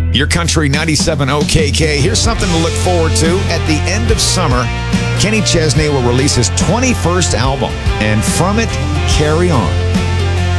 Your Country 97 OKK. Here's something to look forward to. At the end of summer, Kenny Chesney will release his 21st album, and from it, Carry On.